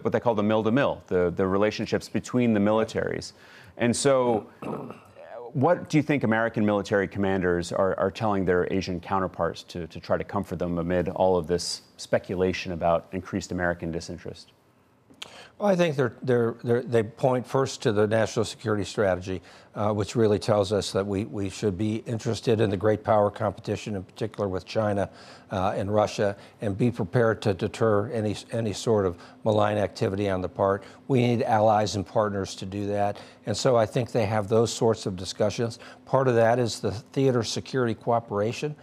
what they call the mill-to-mill, the relationships between the militaries. And so what do you think American military commanders are telling their Asian counterparts to try to comfort them amid all of this speculation about increased American disinterest? Well, I think they point first to the national security strategy, which really tells us that we should be interested in the great power competition, in particular with China and Russia, and be prepared to deter any sort of malign activity on the part. We need allies and partners to do that. And so I think they have those sorts of discussions. Part of that is the theater security cooperation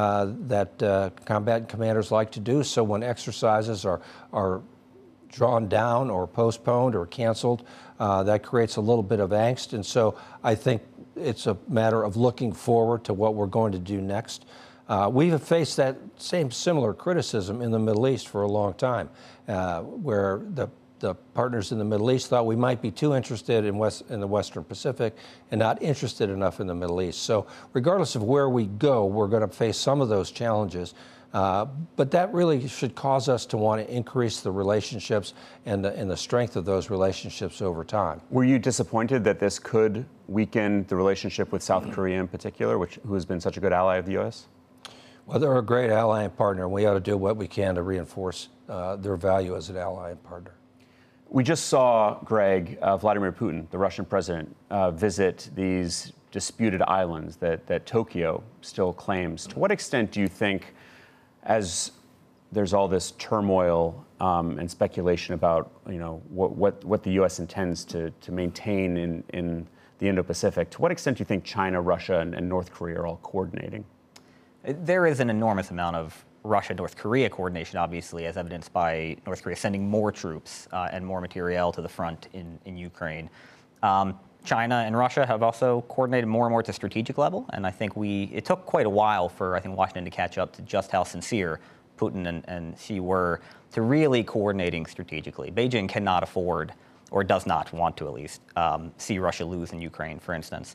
that combatant commanders like to do. So when exercises are drawn down or postponed or canceled, that creates a little bit of angst. And so I think it's a matter of looking forward to what we're going to do next. We have faced that similar criticism in the Middle East for a long time, where the partners in the Middle East thought we might be too interested in the Western Pacific and not interested enough in the Middle East. So regardless of where we go, we're going to face some of those challenges. But that really should cause us to want to increase the relationships and the strength of those relationships over time. Were you disappointed that this could weaken the relationship with South Korea in particular, who has been such a good ally of the U.S.? Well, they're a great ally and partner, and we ought to do what we can to reinforce their value as an ally and partner. We just saw, Greg, Vladimir Putin, the Russian president, visit these disputed islands that Tokyo still claims. To what extent do you think, as there's all this turmoil and speculation about what the U.S. intends to maintain in the Indo-Pacific, to what extent do you think China, Russia, and North Korea are all coordinating? There is an enormous amount of Russia-North Korea coordination, obviously, as evidenced by North Korea sending more troops and more materiel to the front in Ukraine. China and Russia have also coordinated more and more at the strategic level, and I think it took quite a while for, Washington to catch up to just how sincere Putin and Xi were to really coordinating strategically. Beijing cannot afford, or does not want to at least, see Russia lose in Ukraine, for instance.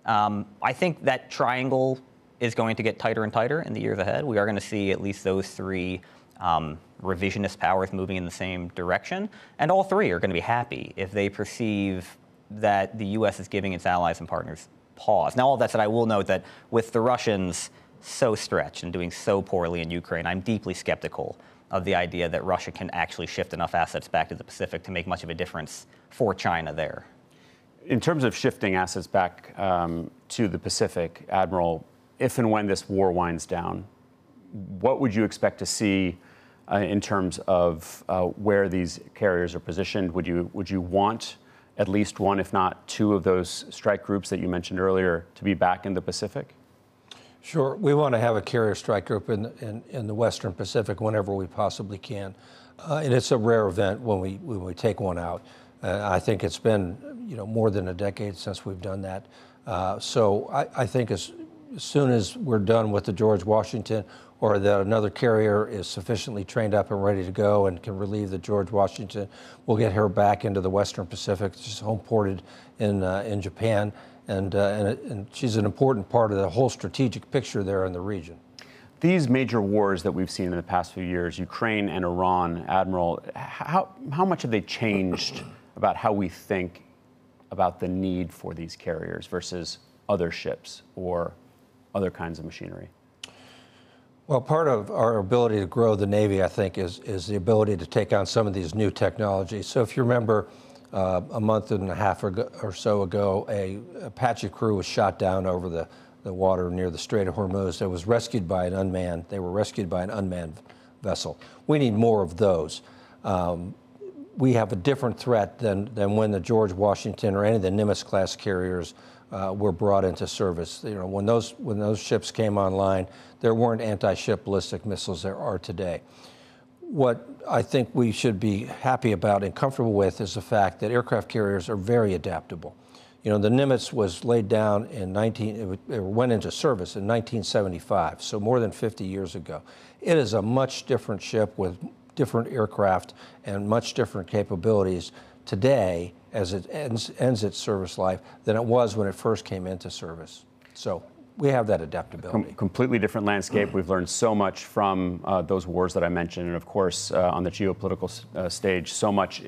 I think that triangle is going to get tighter and tighter in the years ahead. We are going to see at least those three revisionist powers moving in the same direction, and all three are going to be happy if they perceive that the U.S. is giving its allies and partners pause. Now, all that said, I will note that with the Russians so stretched and doing so poorly in Ukraine, I'm deeply skeptical of the idea that Russia can actually shift enough assets back to the Pacific to make much of a difference for China there. In terms of shifting assets back to the Pacific, Admiral, if and when this war winds down, what would you expect to see in terms of where these carriers are positioned? Would you want at least one, if not two, of those strike groups that you mentioned earlier to be back in the Pacific? Sure. We want to have a carrier strike group in the Western Pacific whenever we possibly can. And it's a rare event when we take one out. I think it's been more than a decade since we've done that. So I think as soon as we're done with the George Washington, or that another carrier is sufficiently trained up and ready to go and can relieve the George Washington, we'll get her back into the Western Pacific. She's home ported in Japan, and she's an important part of the whole strategic picture there in the region. These major wars that we've seen in the past few years, Ukraine and Iran, Admiral, how much have they changed about how we think about the need for these carriers versus other ships or other kinds of machinery? Well, part of our ability to grow the Navy, I think, is the ability to take on some of these new technologies. So if you remember, a month and a half or so ago, a Apache crew was shot down over the water near the Strait of Hormuz. It was rescued by they were rescued by an unmanned vessel. We need more of those. We have a different threat than when the George Washington or any of the Nimitz-class carriers were brought into service. When those ships came online, there weren't anti-ship ballistic missiles there are today. What I think we should be happy about and comfortable with is the fact that aircraft carriers are very adaptable. The Nimitz was laid down it went into service in 1975, so more than 50 years ago. It is a much different ship with different aircraft and much different capabilities today as it ends its service life than it was when it first came into service. So we have that adaptability. Completely different landscape. We've learned so much from those wars that I mentioned. And of course, on the geopolitical stage, so much